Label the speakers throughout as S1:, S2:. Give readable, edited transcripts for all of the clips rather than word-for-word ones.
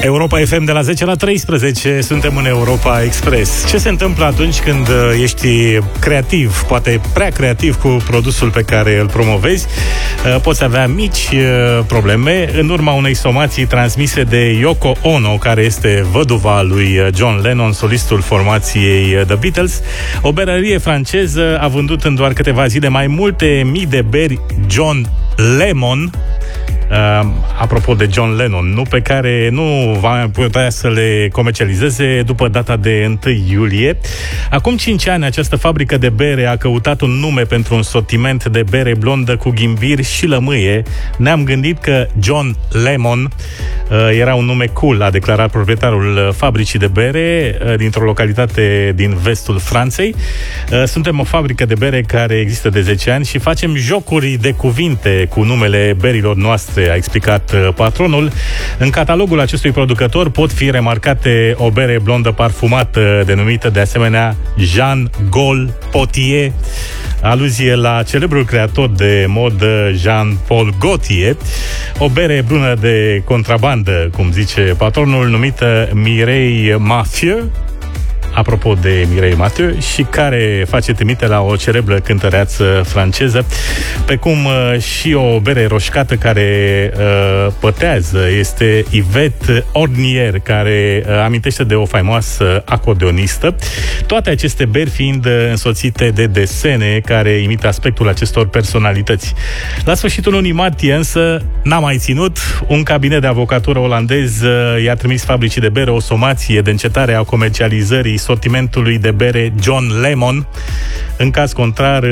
S1: Europa FM de la 10 la 13, suntem în Europa Express. Ce se întâmplă atunci când ești creativ, poate prea creativ cu produsul pe care îl promovezi? Poți avea mici probleme în urma unei somații transmise de Yoko Ono, care este văduva lui John Lennon, solistul formației The Beatles. O berărie franceză a vândut în doar câteva zile mai multe mii de beri John Lemon, apropo de John Lennon, nu, pe care nu va putea să le comercializeze după data de 1 iulie. Acum 5 ani, această fabrică de bere a căutat un nume pentru un sortiment de bere blondă cu ghimbir și lămâie. Ne-am gândit că John Lemon era un nume cool, a declarat proprietarul fabricii de bere dintr-o localitate din vestul Franței. Suntem o fabrică de bere care există de 10 ani și facem jocuri de cuvinte cu numele berilor noastre, a explicat patronul. În catalogul acestui producător pot fi remarcate o bere blondă parfumată, denumită de asemenea Jean Paul Potier, aluzie la celebrul creator de modă Jean-Paul Gaultier, o bere brună de contrabandă, cum zice patronul, numită Mireille Mathieu, apropo de Mireille Mathieu, și care face trimite la o celebră cântăreață franceză, pe cum și o bere roșcată care pătează este Yvette Ornier, care amintește de o faimoasă acordeonistă. Toate aceste beri fiind însoțite de desene care imită aspectul acestor personalități. La sfârșitul lunii martie însă n-a mai ținut. Un cabinet de avocatură olandez i-a trimis fabricii de bere o somație de încetare a comercializării sortimentului de bere John Lemon. În caz contrar,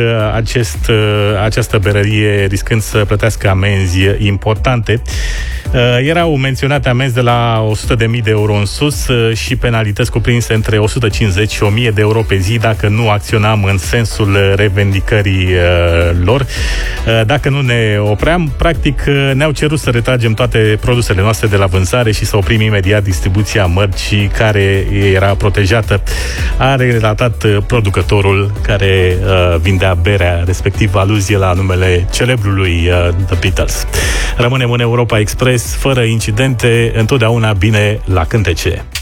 S1: această berărie riscând să plătească amenzi importante. Erau menționate amenzi de la 100.000 de euro în sus și penalități cuprinse între 150 și 1.000 de euro pe zi dacă nu acționam în sensul revendicării lor. Dacă nu ne opream, practic ne-au cerut să retragem toate produsele noastre de la vânzare și să oprim imediat distribuția mărcii care era protejată, a relatat producătorul care vindea berea, respectiv aluzie la numele celebrului The Beatles. Rămânem în Europa Express, fără incidente, întotdeauna bine la cântece.